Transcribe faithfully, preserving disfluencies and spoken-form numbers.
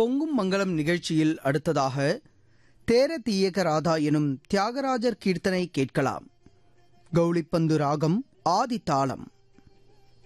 பொங்கும் மங்களம் நிகழ்ச்சியில் அடுத்ததாக தேர தீயக ராதா எனும் தியாகராஜர் கீர்த்தனை கேட்கலாம். கௌளிப்பந்து ராகம் ஆதி தாளம்.